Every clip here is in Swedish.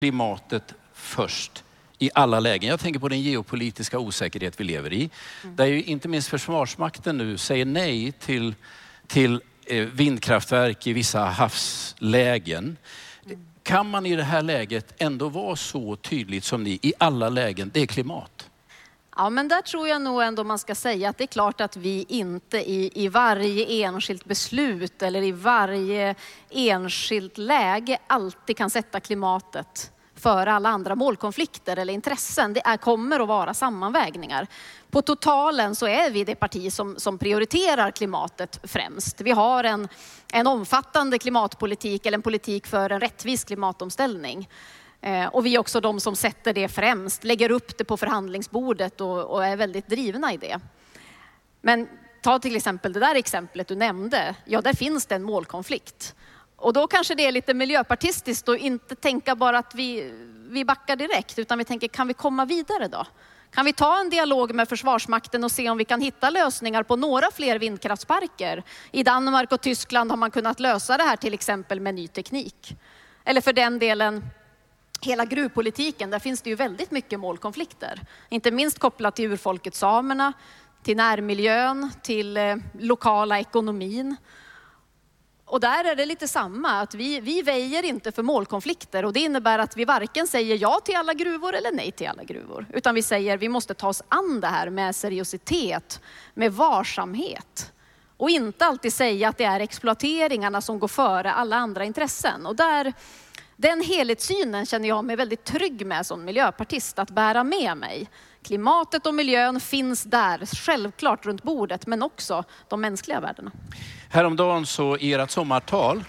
klimatet först i alla lägen. Jag tänker på den geopolitiska osäkerhet vi lever i. Där ju inte minst Försvarsmakten nu säger nej till vindkraftverk i vissa havslägen. Kan man i det här läget ändå vara så tydligt som ni i alla lägen? Det är klimat. Ja, men där tror jag nog ändå man ska säga att det är klart att vi inte i varje enskilt beslut eller i varje enskilt läge alltid kan sätta klimatet för alla andra målkonflikter eller intressen. Det kommer att vara sammanvägningar. På totalen så är vi det parti som prioriterar klimatet främst. Vi har en omfattande klimatpolitik eller en politik för en rättvis klimatomställning. Och vi är också de som sätter det främst, lägger upp det på förhandlingsbordet och är väldigt drivna i det. Men ta till exempel det där exemplet du nämnde. Ja, där finns det en målkonflikt. Och då kanske det är lite miljöpartistiskt att inte tänka bara att vi backar direkt, utan vi tänker, kan vi komma vidare då? Kan vi ta en dialog med Försvarsmakten och se om vi kan hitta lösningar på några fler vindkraftsparker? I Danmark och Tyskland har man kunnat lösa det här till exempel med ny teknik. Eller för den delen hela gruvpolitiken, där finns det ju väldigt mycket målkonflikter. Inte minst kopplat till urfolket samerna, till närmiljön, till lokala ekonomin. Och där är det lite samma, att vi väjer inte för målkonflikter, och det innebär att vi varken säger ja till alla gruvor eller nej till alla gruvor. Utan vi säger vi måste ta oss an det här med seriositet, med varsamhet. Och inte alltid säga att det är exploateringarna som går före alla andra intressen. Och den helhetssynen känner jag mig väldigt trygg med som miljöpartist att bära med mig. Klimatet och miljön finns där, självklart runt bordet, men också de mänskliga värdena. Häromdagen så i ert sommartal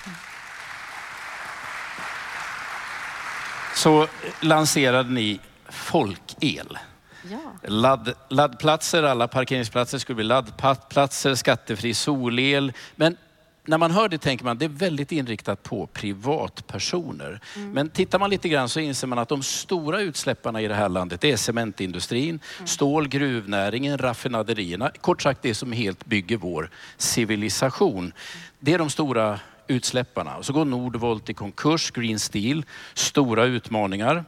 så lanserade ni folkel. Ja. Laddplatser, alla parkeringsplatser skulle bli laddplatser, skattefri solel. Men när man hör det tänker man att det är väldigt inriktat på privatpersoner. Men tittar man lite grann så inser man att de stora utsläpparna i det här landet är cementindustrin, stål, gruvnäringen, raffinaderierna. Kort sagt det som helt bygger vår civilisation. Det är de stora utsläpparna. Och så går Nordvolt i konkurs, Green Steel, stora utmaningar.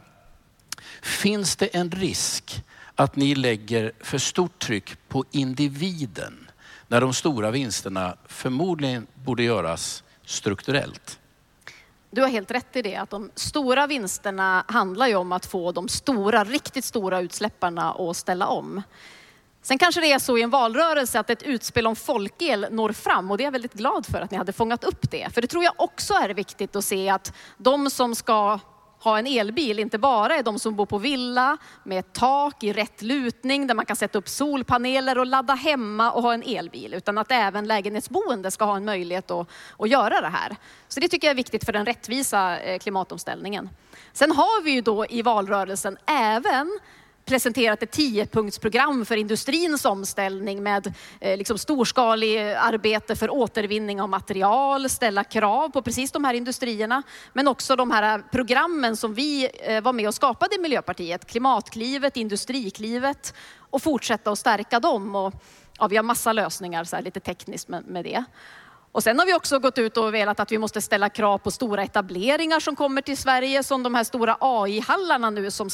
Finns det en risk att ni lägger för stort tryck på individen när de stora vinsterna förmodligen borde göras strukturellt? Du har helt rätt i det, att de stora vinsterna handlar ju om att få de stora, riktigt stora utsläpparna att ställa om. Sen kanske det är så i en valrörelse att ett utspel om folkel når fram, och det är jag väldigt glad för att ni hade fångat upp det. För det tror jag också är viktigt att se, att de som ska ha en elbil inte bara är de som bor på villa med ett tak i rätt lutning där man kan sätta upp solpaneler och ladda hemma och ha en elbil, utan att även lägenhetsboende ska ha en möjlighet att göra det här. Så det tycker jag är viktigt för den rättvisa klimatomställningen. Sen har vi ju då i valrörelsen även presenterat ett 10-punktsprogram för industrins omställning med storskalig arbete för återvinning av material, ställa krav på precis de här industrierna, men också de här programmen som vi var med och skapade i Miljöpartiet, Klimatklivet, Industriklivet, och fortsätta att stärka dem. Och ja, vi har massa lösningar så här, lite tekniskt med det. Och sen har vi också gått ut och velat att vi måste ställa krav på stora etableringar som kommer till Sverige, som de här stora AI-hallarna nu som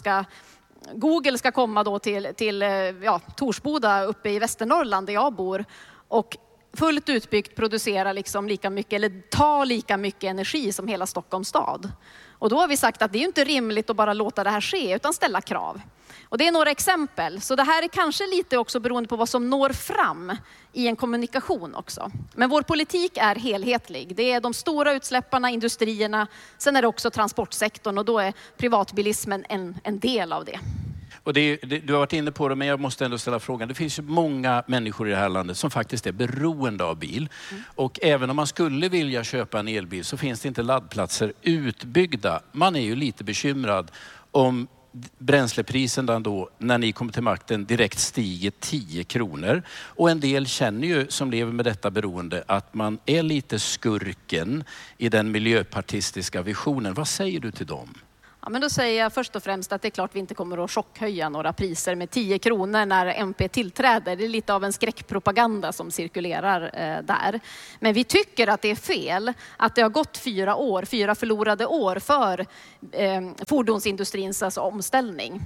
Google ska komma då till Torsboda uppe i Västernorrland där jag bor, och fullt utbyggt producera lika mycket eller ta lika mycket energi som hela Stockholms stad. Och då har vi sagt att det är inte rimligt att bara låta det här ske utan ställa krav. Och det är några exempel. Så det här är kanske lite också beroende på vad som når fram i en kommunikation också. Men vår politik är helhetlig. Det är de stora utsläpparna, industrierna. Sen är det också transportsektorn, och då är privatbilismen en del av det. Och du har varit inne på det, men jag måste ändå ställa frågan. Det finns ju många människor i det här landet som faktiskt är beroende av bil. Och även om man skulle vilja köpa en elbil så finns det inte laddplatser utbyggda. Man är ju lite bekymrad om bränsleprisen då, när ni kommer till makten, direkt stiger 10 kronor. Och en del känner ju, som lever med detta beroende, att man är lite skurken i den miljöpartistiska visionen. Vad säger du till dem? Ja, men då säger jag först och främst att det är klart vi inte kommer att chockhöja några priser med 10 kronor när MP tillträder. Det är lite av en skräckpropaganda som cirkulerar där. Men vi tycker att det är fel att det har gått 4 förlorade år för fordonsindustrins alltså omställning.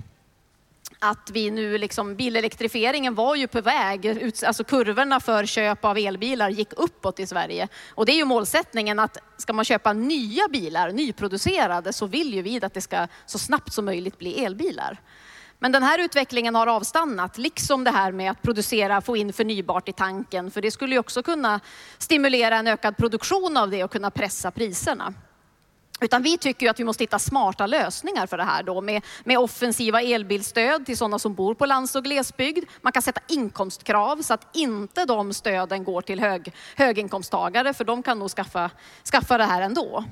Att vi nu liksom, bilelektrifieringen var ju på väg, alltså kurvorna för köp av elbilar gick uppåt i Sverige. Och det är ju målsättningen att ska man köpa nya bilar, nyproducerade, så vill ju vi att det ska så snabbt som möjligt bli elbilar. Men den här utvecklingen har avstannat, liksom det här med att producera, få in förnybart i tanken. För det skulle ju också kunna stimulera en ökad produktion av det och kunna pressa priserna. Utan vi tycker ju att vi måste hitta smarta lösningar för det här då med offensiva elbilstöd till sådana som bor på lands- och glesbygd. Man kan sätta inkomstkrav så att inte de stöden går till höginkomsttagare, för de kan nog skaffa det här ändå.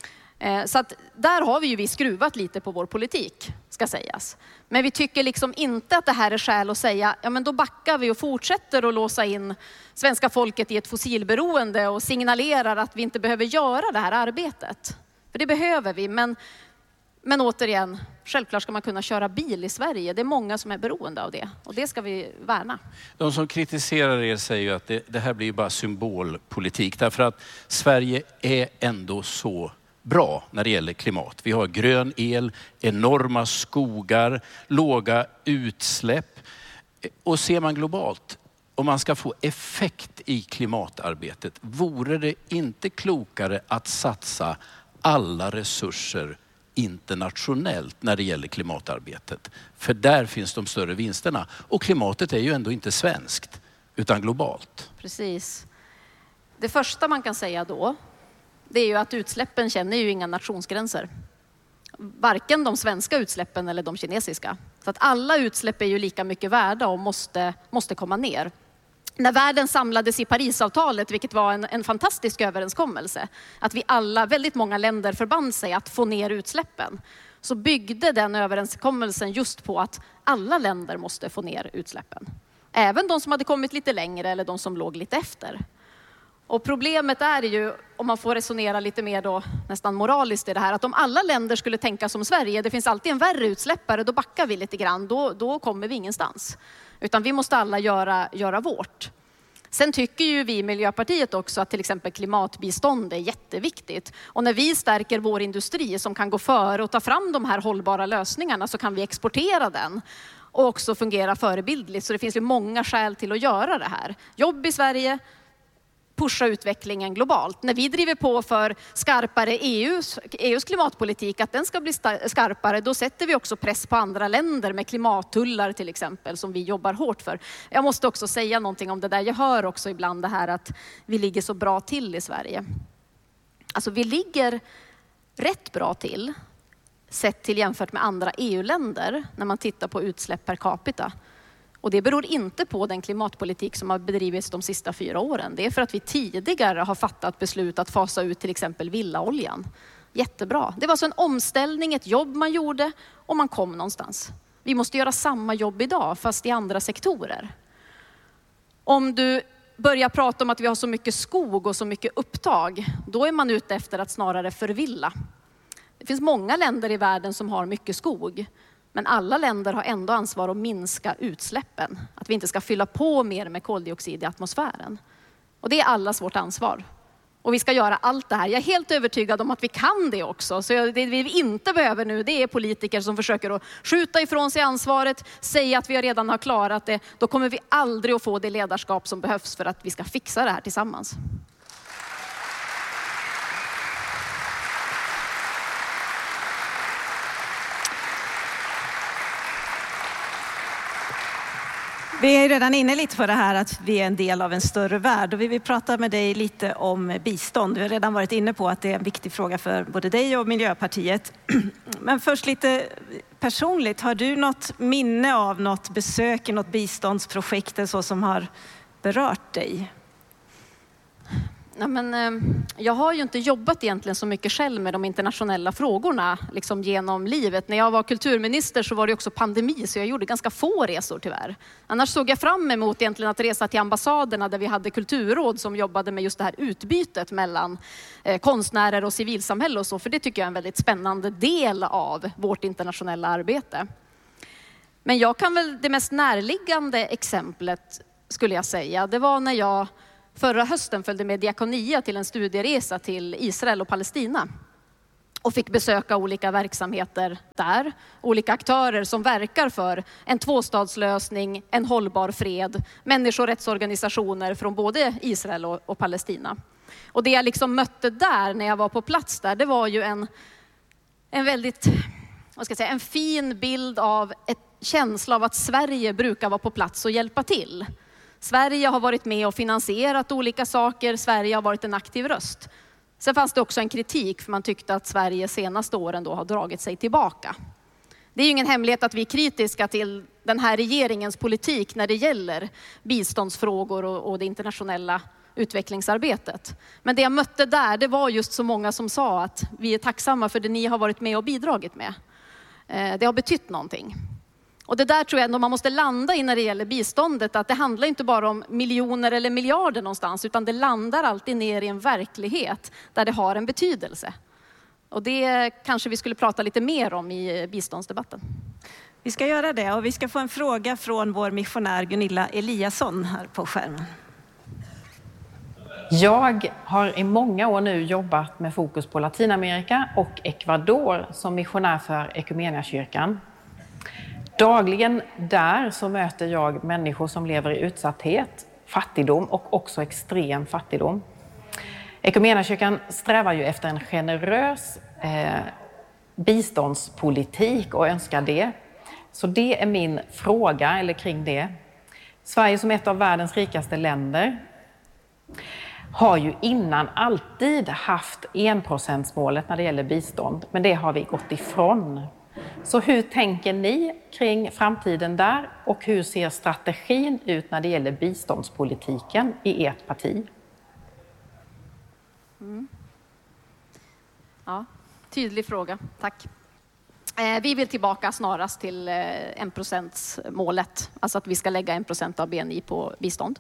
Så att där har vi ju skruvat lite på vår politik, ska sägas. Men vi tycker liksom inte att det här är skäl att säga, ja men då backar vi och fortsätter att låsa in svenska folket i ett fossilberoende och signalerar att vi inte behöver göra det här arbetet. För det behöver vi, men återigen, självklart ska man kunna köra bil i Sverige. Det är många som är beroende av det och det ska vi värna. De som kritiserar er säger ju att det här blir bara symbolpolitik, därför att Sverige är ändå så bra när det gäller klimat. Vi har grön el, enorma skogar, låga utsläpp. Och ser man globalt, om man ska få effekt i klimatarbetet, vore det inte klokare att satsa alla resurser internationellt när det gäller klimatarbetet? För där finns de större vinsterna. Och klimatet är ju ändå inte svenskt, utan globalt. Precis. Det första man kan säga då, det är ju att utsläppen känner ju inga nationsgränser. Varken de svenska utsläppen eller de kinesiska. Så att alla utsläpp är ju lika mycket värda och måste komma ner. När världen samlades i Parisavtalet, vilket var en fantastisk överenskommelse, att vi alla, väldigt många länder förband sig att få ner utsläppen, så byggde den överenskommelsen just på att alla länder måste få ner utsläppen. Även de som hade kommit lite längre eller de som låg lite efter. Och problemet är ju, om man får resonera lite mer då, nästan moraliskt i det här, att om alla länder skulle tänka som Sverige, det finns alltid en värre utsläppare, då backar vi lite grann, då kommer vi ingenstans. Utan vi måste alla göra vårt. Sen tycker ju vi i Miljöpartiet också att till exempel klimatbistånd är jätteviktigt. Och när vi stärker vår industri som kan gå före och ta fram de här hållbara lösningarna, så kan vi exportera den och också fungera förebildligt. Så det finns ju många skäl till att göra det här. Jobb i Sverige, pusha utvecklingen globalt. När vi driver på för skarpare EUs klimatpolitik, att den ska bli skarpare, då sätter vi också press på andra länder med klimattullar till exempel, som vi jobbar hårt för. Jag måste också säga någonting om det där. Jag hör också ibland det här att vi ligger så bra till i Sverige. Alltså vi ligger rätt bra till sett till jämfört med andra EU-länder när man tittar på utsläpp per capita. Och det beror inte på den klimatpolitik som har bedrivits de sista 4 åren. Det är för att vi tidigare har fattat beslut att fasa ut till exempel villaoljan. Jättebra. Det var så en omställning, ett jobb man gjorde och man kom någonstans. Vi måste göra samma jobb idag fast i andra sektorer. Om du börjar prata om att vi har så mycket skog och så mycket upptag, då är man ute efter att snarare förvilla. Det finns många länder i världen som har mycket skog. Men alla länder har ändå ansvar att minska utsläppen. Att vi inte ska fylla på mer med koldioxid i atmosfären. Och det är allas vårt ansvar. Och vi ska göra allt det här. Jag är helt övertygad om att vi kan det också. Så det vi inte behöver nu, det är politiker som försöker att skjuta ifrån sig ansvaret. Säga att vi redan har klarat det. Då kommer vi aldrig att få det ledarskap som behövs för att vi ska fixa det här tillsammans. Vi är redan inne lite på det här att vi är en del av en större värld och vi vill prata med dig lite om bistånd. Vi har redan varit inne på att det är en viktig fråga för både dig och Miljöpartiet. Men först lite personligt, har du något minne av något besök i något biståndsprojekt så som har berört dig? Ja, men, jag har ju inte jobbat egentligen så mycket själv med de internationella frågorna liksom genom livet. När jag var kulturminister så var det också pandemi, så jag gjorde ganska få resor tyvärr. Annars såg jag fram emot egentligen att resa till ambassaderna där vi hade kulturråd som jobbade med just det här utbytet mellan konstnärer och civilsamhälle och så. För det tycker jag är en väldigt spännande del av vårt internationella arbete. Men jag kan väl, det mest närliggande exemplet skulle jag säga, det var när jag förra hösten följde med Diakonia till en studieresa till Israel och Palestina och fick besöka olika verksamheter där, olika aktörer som verkar för en tvåstatslösning, en hållbar fred, människorättsorganisationer från både Israel och Palestina. Och det jag liksom mötte där när jag var på plats där, det var ju en väldigt, en fin bild av ett känsla av att Sverige brukar vara på plats och hjälpa till. Sverige har varit med och finansierat olika saker. Sverige har varit en aktiv röst. Sen fanns det också en kritik för man tyckte att Sverige senaste åren då har dragit sig tillbaka. Det är ju ingen hemlighet att vi är kritiska till den här regeringens politik när det gäller biståndsfrågor och det internationella utvecklingsarbetet. Men det jag mötte där, det var just så många som sa att vi är tacksamma för det ni har varit med och bidragit med. Det har betytt någonting. Och det där tror jag ändå man måste landa i när det gäller biståndet, att det handlar inte bara om miljoner eller miljarder någonstans, utan det landar alltid ner i en verklighet där det har en betydelse. Och det kanske vi skulle prata lite mer om i biståndsdebatten. Vi ska göra det, och vi ska få en fråga från vår missionär Gunilla Eliasson här på skärmen. Jag har i många år nu jobbat med fokus på Latinamerika och Ecuador som missionär för Equmeniakyrkan. Dagligen där så möter jag människor som lever i utsatthet, fattigdom och också extrem fattigdom. Equmeniakyrkan strävar ju efter en generös biståndspolitik och önskar det. Så det är min fråga eller kring det. Sverige som ett av världens rikaste länder har ju innan alltid haft 1%-målet när det gäller bistånd, men det har vi gått ifrån. Så hur tänker ni kring framtiden där och hur ser strategin ut när det gäller biståndspolitiken i ert parti? Ja, tydlig fråga. Tack. Vi vill tillbaka snarast till 1%-målet, alltså att vi ska lägga 1% av BNI på bistånd.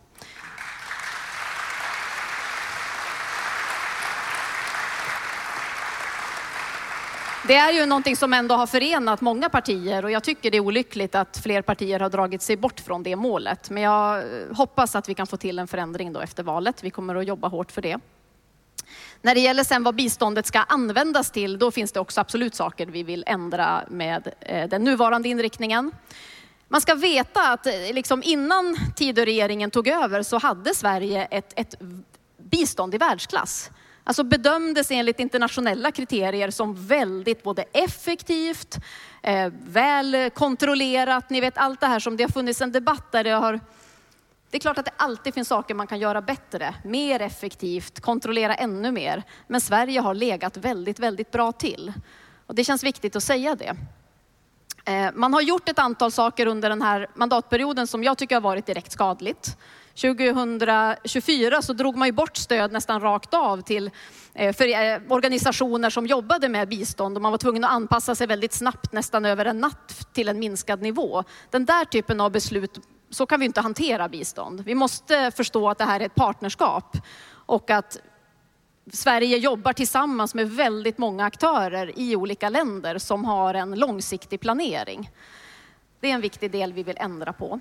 Det är ju någonting som ändå har förenat många partier och jag tycker det är olyckligt att fler partier har dragit sig bort från det målet. Men jag hoppas att vi kan få till en förändring då efter valet. Vi kommer att jobba hårt för det. När det gäller sen vad biståndet ska användas till, då finns det också absolut saker vi vill ändra med den nuvarande inriktningen. Man ska veta att liksom innan Tidöregeringen tog över så hade Sverige ett bistånd i världsklass. Alltså bedömdes enligt internationella kriterier som väldigt både effektivt, väl kontrollerat. Ni vet allt det här som det har funnits en debatt där det är klart att det alltid finns saker man kan göra bättre, mer effektivt, kontrollera ännu mer. Men Sverige har legat väldigt, väldigt bra till. Och det känns viktigt att säga det. Man har gjort ett antal saker under den här mandatperioden som jag tycker har varit direkt skadligt. 2024 så drog man ju bort stöd nästan rakt av till för organisationer som jobbade med bistånd och man var tvungen att anpassa sig väldigt snabbt, nästan över en natt, till en minskad nivå. Den där typen av beslut, så kan vi inte hantera bistånd. Vi måste förstå att det här är ett partnerskap och att Sverige jobbar tillsammans med väldigt många aktörer i olika länder som har en långsiktig planering. Det är en viktig del vi vill ändra på.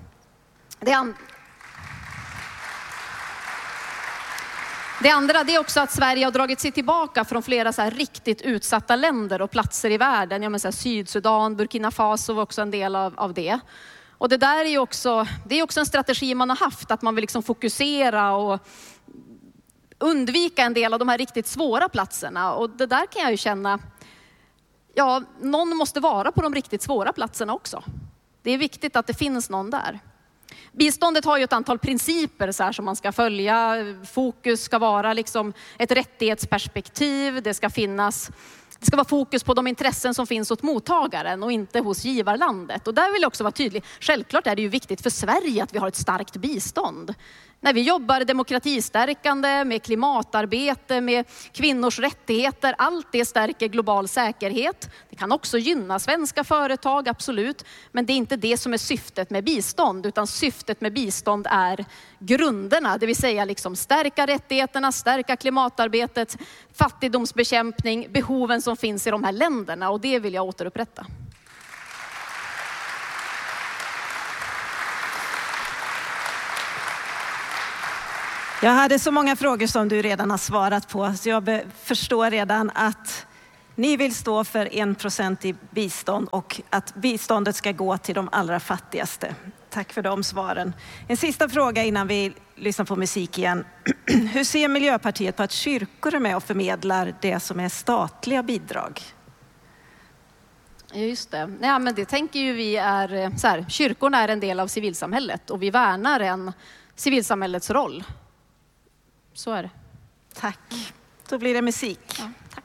Det andra det är också att Sverige har dragit sig tillbaka från flera så här riktigt utsatta länder och platser i världen. Jag menar Sydsudan, Burkina Faso var också en del av det. Och det där är ju också, det är också en strategi man har haft, att man vill liksom fokusera och undvika en del av de här riktigt svåra platserna. Och det där kan jag ju känna, ja, någon måste vara på de riktigt svåra platserna också. Det är viktigt att det finns någon där. Biståndet har ju ett antal principer så här, som man ska följa. Fokus ska vara liksom ett rättighetsperspektiv. Det ska finnas Det ska vara fokus på de intressen som finns hos mottagaren och inte hos givarlandet. Och där vill jag också vara tydlig. Självklart är det ju viktigt för Sverige att vi har ett starkt bistånd. När vi jobbar demokratistärkande, med klimatarbete, med kvinnors rättigheter, allt det stärker global säkerhet. Det kan också gynna svenska företag, absolut. Men det är inte det som är syftet med bistånd, utan syftet med bistånd är grunderna. Det vill säga liksom stärka rättigheterna, stärka klimatarbetet, fattigdomsbekämpning, behoven som finns i de här länderna. Och det vill jag återupprätta. Jag hade så många frågor som du redan har svarat på, så jag förstår redan att ni vill stå för 1% i bistånd och att biståndet ska gå till de allra fattigaste. Tack för de svaren. En sista fråga innan vi lyssnar på musik igen. Hur ser Miljöpartiet på att kyrkor är med och förmedlar det som är statliga bidrag? Just det. Ja, men det tänker ju vi är så här, kyrkorna är en del av civilsamhället och vi värnar en civilsamhällets roll. Så är det. Tack. Då blir det musik. Ja, tack.